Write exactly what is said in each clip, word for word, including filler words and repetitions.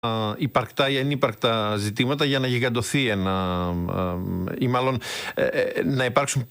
υπαρκτά ή ανύπαρκτα ζητήματα για να γιγαντωθεί ένα, ή μάλλον να υπάρξουν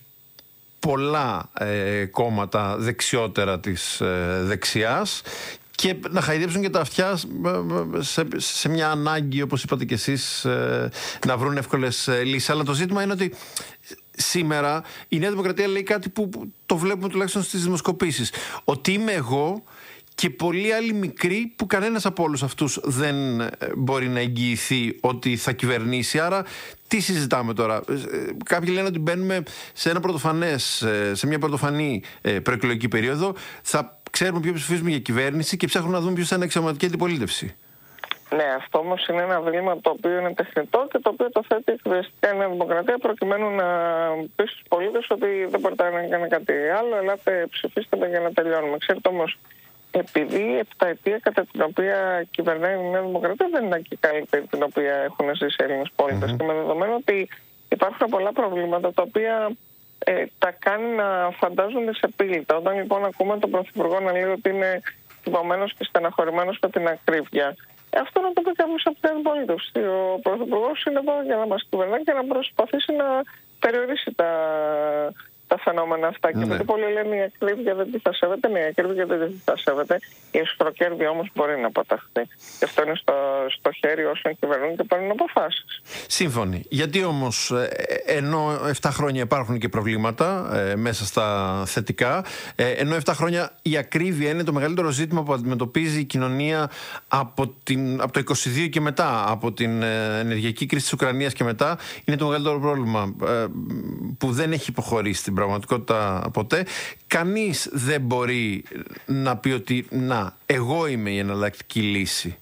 πολλά ε, κόμματα δεξιότερα της ε, δεξιάς και να χαϊδέψουν και τα αυτιά σε, σε μια ανάγκη, όπως είπατε και εσείς, ε, να βρουν εύκολες ε, λύσεις. Αλλά το ζήτημα είναι ότι σήμερα η Νέα Δημοκρατία λέει κάτι που, που το βλέπουμε τουλάχιστον στις δημοσκοπήσεις. Ότι είμαι εγώ και πολλοί άλλοι μικροί που κανένας από όλους αυτούς δεν μπορεί να εγγυηθεί ότι θα κυβερνήσει. Άρα τι συζητάμε τώρα? Κάποιοι λένε ότι μπαίνουμε σε ένα πρωτοφανές, σε μια πρωτοφανή προεκλογική περίοδο. Θα ξέρουμε ποιο ψηφίζουμε για κυβέρνηση και ψάχνουμε να δούμε ποιος θα είναι αξιωματική αντιπολίτευση. Ναι, αυτό όμως είναι ένα βήμα το οποίο είναι τεχνητό και το οποίο το θέτει εκβιαστικά η Νέα Δημοκρατία προκειμένου να πει στους πολίτες ότι δεν μπορείτε να κάνει κάτι άλλο, ελάτε ψηφίστε με για να τελειώνουμε. Ξέρετε όμως, επειδή η επταετία κατά την οποία κυβερνάει η Νέα Δημοκρατία δεν είναι και καλύτερη την οποία έχουν ζήσει οι Έλληνες πολίτες. Mm-hmm. Και με δεδομένο ότι υπάρχουν πολλά προβλήματα τα οποία ε, τα κάνει να φαντάζονται σε πίλητα. Όταν λοιπόν ακούμε τον Πρωθυπουργό να λέει ότι είναι θυμωμένος και στεναχωρημένος με την ακρίβεια, αυτό να το πει κάποιος από την αντιπολίτευση. Ο Πρωθυπουργός είναι εδώ για να μας κυβερνάει και να προσπαθήσει να περιορίσει τα. τα φαινόμενα αυτά. Ναι. Και γιατί πολλοί λένε η ακρίβεια δεν τη θα σέβεται, ναι, η ακρίβεια δεν τη θα σέβεται. Η εσχροκέρδεια όμως μπορεί να παταχθεί. Και αυτό είναι στο, στο χέρι όσων κυβερνούν και παίρνουν αποφάσεις. Σύμφωνοι. Γιατί όμως, ενώ επτά χρόνια υπάρχουν και προβλήματα ε, μέσα στα θετικά, ε, ενώ επτά χρόνια η ακρίβεια είναι το μεγαλύτερο ζήτημα που αντιμετωπίζει η κοινωνία από, την, από το είκοσι δύο και μετά, από την ε, ενεργειακή κρίση της Ουκρανίας και μετά, είναι το μεγαλύτερο πρόβλημα ε, που δεν έχει υποχωρήσει στην πραγματικότητα ποτέ. Κανείς δεν μπορεί να πει ότι να, εγώ είμαι η εναλλακτική λύση.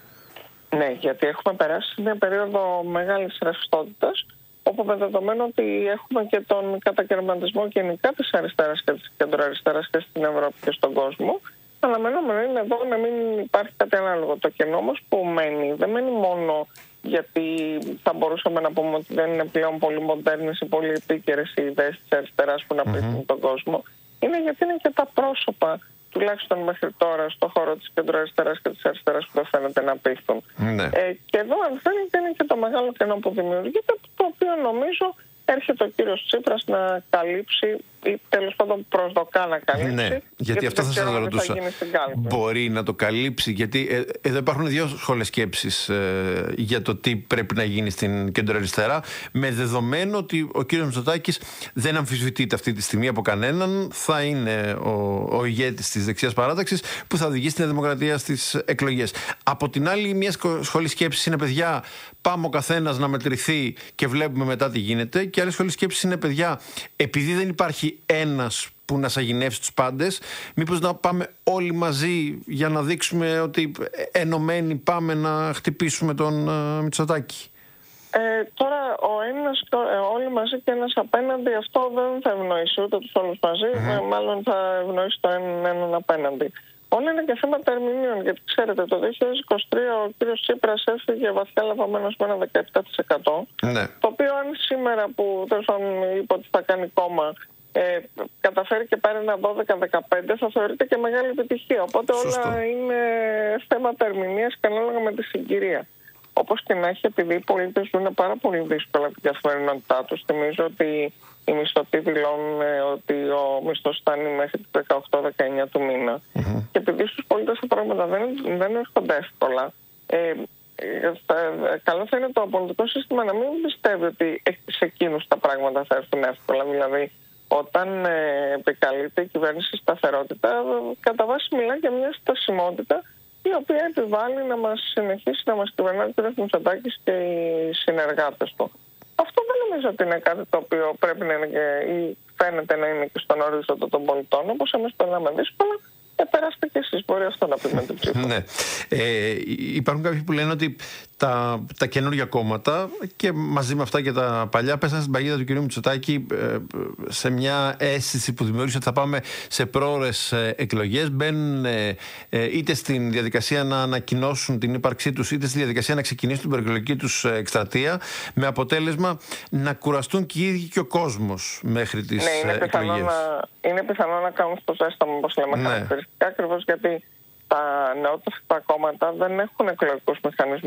Ναι, γιατί έχουμε περάσει μια περίοδο μεγάλης ρευστότητας, όπου με δεδομένο ότι έχουμε και τον κατακαιρματισμό γενικά της αριστεράς και της κεντροαριστεράς και στην Ευρώπη και στον κόσμο, αναμενόμενο είναι εδώ να μην υπάρχει κάτι ανάλογο. Το κενό όμως που μένει δεν μένει μόνο γιατί θα μπορούσαμε να πούμε ότι δεν είναι πλέον πολύ μοντέρνες ή πολύ επίκαιρες οι ιδέες της αριστεράς που να πείθουν mm-hmm. τον κόσμο. Είναι γιατί είναι και τα πρόσωπα, τουλάχιστον μέχρι τώρα, στον χώρο της κεντροαριστεράς και της αριστεράς που δεν φαίνεται να πείθουν. Mm-hmm. Ε, και εδώ, αν θέλετε, είναι και το μεγάλο κενό που δημιουργείται, το οποίο νομίζω έρχεται ο κύριος Τσίπρας να καλύψει ή τέλος πάντων προσδοκά να καλύψει. Ναι, γιατί, γιατί αυτό θα σας ρωτούσα. Μπορεί να το καλύψει, γιατί ε, εδώ υπάρχουν δύο σχόλες σκέψεις ε, για το τι πρέπει να γίνει στην κεντροαριστερά, με δεδομένο ότι ο κύριος Μητσοτάκης δεν αμφισβητείται αυτή τη στιγμή από κανέναν, θα είναι ο, ο ηγέτης της δεξιάς παράταξης που θα οδηγήσει την Δημοκρατία στις εκλογές. Από την άλλη, μια σχόλη σκέψης είναι, παιδιά, πάμε ο καθένας να μετρηθεί και βλέπουμε μετά τι γίνεται. Και άλλη σχόλη σκέψης είναι, παιδιά, επειδή δεν υπάρχει ένας που να σαγηνεύσει τους πάντες, μήπως να πάμε όλοι μαζί για να δείξουμε ότι ενωμένοι πάμε να χτυπήσουμε τον uh, Μητσοτάκη. Ε, τώρα ο ένας, όλοι μαζί και ένας απέναντι, αυτό δεν θα ευνοήσει ούτε τους όλους μαζί, mm-hmm. μάλλον θα ευνοήσει το έναν, έναν απέναντι. Όλα είναι και θέματα ερμηνείων, γιατί ξέρετε, το δύο χιλιάδες είκοσι τρία ο κύριος Τσίπρας έφυγε βαθιά λαβωμένος με ένα δεκαεπτά τοις εκατό, ναι. Το οποίο αν σήμερα που τέλος πάντων είπε ότι θα κάνει κόμμα, Ε, καταφέρει και πάρει ένα δώδεκα δεκαπέντε, θα θεωρείται και μεγάλη επιτυχία. Οπότε Σωστό. Όλα είναι θέματα ερμηνείας και ανάλογα με τη συγκυρία. Όπως και να έχει, επειδή οι πολίτες ζουν πάρα πολύ δύσκολα την καθημερινότητά τους, θυμίζω ότι οι μισθωτοί δηλώνουν ότι ο μισθός φτάνει μέχρι τις δεκαοκτώ δεκαεννιά του μήνα. Mm-hmm. Και επειδή στους πολίτες τα πράγματα δεν, δεν έρχονται εύκολα, ε, θα, καλό θα είναι το πολιτικό σύστημα να μην πιστεύει ότι σε εκείνους τα πράγματα θα έρθουν εύκολα. Δηλαδή, όταν ε, επικαλείται η κυβέρνηση σταθερότητα, κατά βάση μιλά για μια στασιμότητα η οποία επιβάλλει να μας συνεχίσει να μας κυβερνάει ο κ. Μητσοτάκης και οι συνεργάτες του. Αυτό δεν νομίζω ότι είναι κάτι το οποίο πρέπει να είναι και, ή φαίνεται να είναι και στον ορίζοντα των πολιτών, όπως εμείς περνάμε δύσκολα. Ε, περάστε και εσείς, μπορεί αυτό να πει με την ψήφο. Ναι. Ε, υπάρχουν κάποιοι που λένε ότι τα, τα καινούργια κόμματα και μαζί με αυτά και τα παλιά πέσαν στην παγίδα του κ. Μητσοτάκη ε, σε μια αίσθηση που δημιούργησε ότι θα πάμε σε πρόορες ε, εκλογές. Μπαίνουν ε, ε, είτε στην διαδικασία να ανακοινώσουν την ύπαρξή τους, είτε στη διαδικασία να ξεκινήσουν την προεκλογική τους εκστρατεία, με αποτέλεσμα να κουραστούν και οι ίδιοι και ο κόσμος μέχρι τις ναι, είναι εκλογές. Να, είναι πιθανό να κάνουν στο ζέσταμα, όπως λέμε, ναι. χαρακτηριστικά, ακριβώς γιατί τα νεότευτα κόμματα δεν έχουν εκλογικούς μηχανισμούς